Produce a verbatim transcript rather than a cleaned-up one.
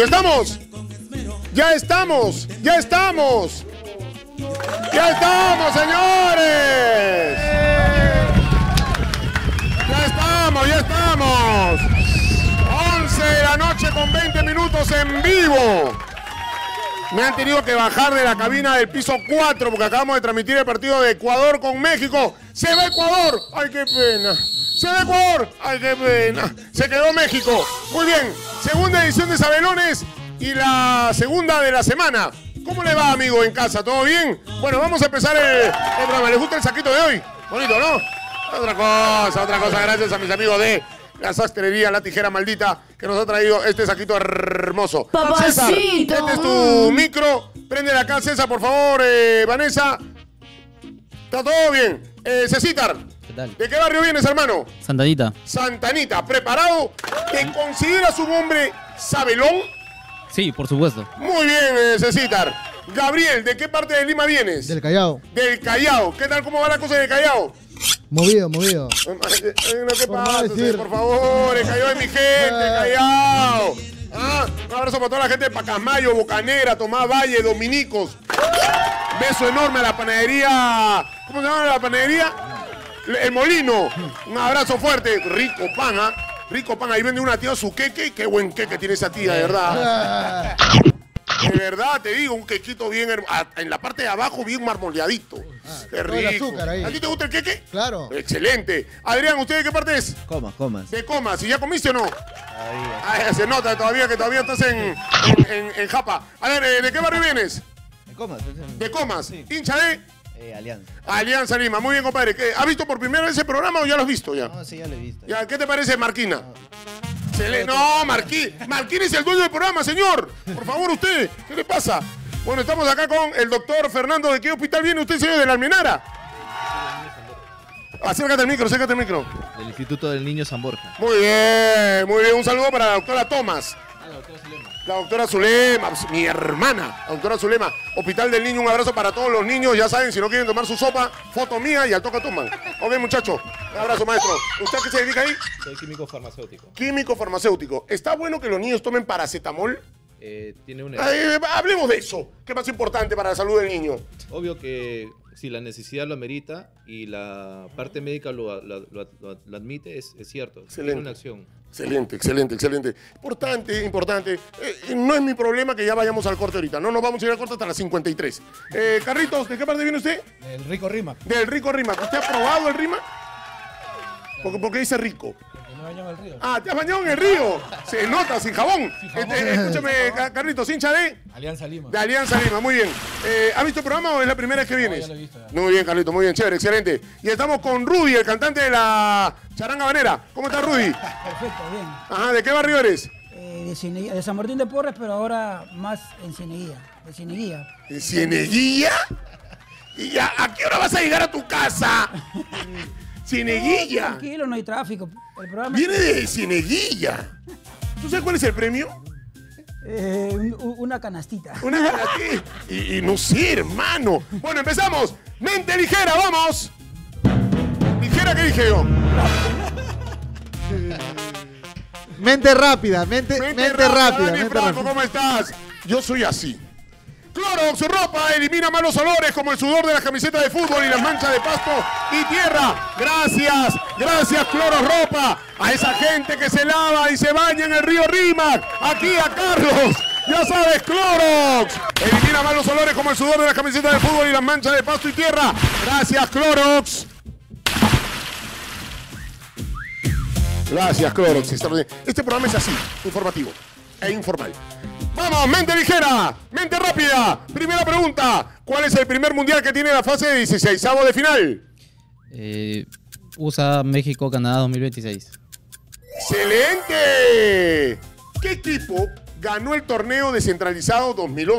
¿Ya estamos? ¡Ya estamos! ¡Ya estamos! ¡Ya estamos, señores! ¡Ya estamos! ¡Ya estamos! once de la noche con veinte minutos en vivo. Me han tenido que bajar de la cabina del piso cuatro porque acabamos de transmitir el partido de Ecuador con México. ¡Se va Ecuador! ¡Ay, qué pena! ¡Se va Ecuador! ¡Ay, qué pena! Se quedó México. Muy bien. Segunda edición de Sabelones y la segunda de la semana. ¿Cómo le va, amigo, en casa? ¿Todo bien? Bueno, vamos a empezar el, el programa. ¿Les gusta el saquito de hoy? Bonito, ¿no? Otra cosa, otra cosa. Gracias a mis amigos de la sastrería La Tijera Maldita que nos ha traído este saquito hermoso. ¡Papacito! César, este es tu micro. Préndele acá, César, por favor. Eh, Vanessa. ¿Está todo bien? Eh, Cecitar. ¿Qué tal? ¿De qué barrio vienes, hermano? Santanita. Santanita. ¿Preparado? ¿Te consideras un hombre sabelón? Sí, por supuesto. Muy bien, eh, Cecitar. Gabriel, ¿de qué parte de Lima vienes? Del Callao. Del Callao. ¿Qué tal? ¿Cómo va la cosa del Callao? Movido, movido. Eh, no, ¿qué Por no pasa? decir. Por favor, el Callao es mi gente, el Callao. Ah, un abrazo para toda la gente de Pacasmayo, Bocanera, Tomás Valle, Dominicos. Beso enorme a la panadería. ¿Cómo se llama la panadería? El Molino. Un abrazo fuerte. Rico pan, ¿ah? Rico pan. Ahí vende una tía su queque. Qué buen queque tiene esa tía, de verdad. De verdad, te digo, un quequito bien hermoso. En la parte de abajo, bien marmoleadito. Ah, Qué todo el rico. azúcar ahí. ¿A ti te gusta el queque? Claro. Excelente. Adrián, ¿usted de qué parte es? Comas, comas. De Comas. ¿Y ya comiste o no? Todavía. Ah, se nota todavía que todavía estás en, en, en, en Japa. A ver, eh, ¿de qué barrio vienes? Comas. De Comas. Sí. ¿Hincha de? Eh, Alianza. Alianza Lima. Muy bien, compadre. ¿Qué, ¿Has visto por primera vez ese programa o ya lo has visto ya? No, sí, ya lo he visto. Ya, ¿qué te parece, Marquina? Se le... No, Marquín. Marquín es el dueño del programa, señor. Por favor, usted. ¿Qué le pasa? Bueno, estamos acá con el doctor Fernando. ¿De qué hospital viene usted, señor? ¿De la Almenara? Acércate al micro, acércate al micro. Del Instituto del Niño San Borja. Muy bien, muy bien. Un saludo para la doctora Tomás. Ah, la doctora Zulema. La doctora Zulema, mi hermana, la doctora Zulema. Hospital del Niño, un abrazo para todos los niños. Ya saben, si no quieren tomar su sopa, foto mía y al toca toman. Ok, muchachos. Un abrazo, maestro. ¿Usted a qué se dedica ahí? Soy químico farmacéutico. Químico farmacéutico. ¿Está bueno que los niños tomen paracetamol? Eh, tiene una... Eh, hablemos de eso. ¿Qué es más importante para la salud del niño? Obvio que si la necesidad lo amerita y la parte médica lo, lo- lo- lo- lo admite, es, es cierto. Excelente. Tiene una acción. Excelente, excelente, excelente. Importante, importante. Eh, no es mi problema que ya vayamos al corte ahorita. No nos vamos a ir al corte hasta las cincuenta y tres. Eh, Carritos, ¿de qué parte viene usted? El rico rima. Del rico Rima. ¿Usted ha probado el Rima? Porque, porque dice rico. Que me baño en el río. Ah, te has bañado en el río. Se nota, sin jabón. Este, escúchame, Ca- Carlitos, hincha de, Alianza Lima. de Alianza Lima. Muy bien. Eh, ¿Has visto el programa o es la primera vez que vienes? ya lo he visto, ya. Muy bien, Carlitos, muy bien, chévere, excelente. Y estamos con Rudy, el cantante de la Charanga Banera. ¿Cómo estás, Rudy? Perfecto, bien. Ajá, ¿de qué barrio eres? Eh, de, Cieneguía- de San Martín de Porres, pero ahora más en Cieneguía. De Cieneguía. ¿En Cieneguilla? ¿Y ya, a qué hora vas a llegar a tu casa? Cieneguilla. Tranquilo, no hay tráfico. El programa Viene de Cieneguilla. ¿Tú sabes cuál es el premio? eh, un- un- una canastita. Una karate. Y, y no sé, hermano. Bueno, empezamos. Mente ligera, vamos. Ligera, ¿qué dije yo? Mente rápida, mente, mente, rápida. Dani Mente Franco, rápida. ¿cómo estás? Yo soy así. Clorox ropa elimina malos olores como el sudor de las camisetas de fútbol y las manchas de pasto y tierra. Gracias, gracias Clorox ropa. A esa gente que se lava y se baña en el río Rímac. Aquí a Carlos. Ya sabes, Clorox. Elimina malos olores como el sudor de las camisetas de fútbol y las manchas de pasto y tierra. Gracias, Clorox. Gracias, Clorox. Este programa es así, informativo e informal. Vamos, mente ligera, mente rápida. Primera pregunta. ¿Cuál es el primer mundial que tiene la fase de dieciseisavos de final? Eh, U S A, México, Canadá dos mil veintiséis. ¡Excelente! ¿Qué equipo ganó el torneo descentralizado dos mil once?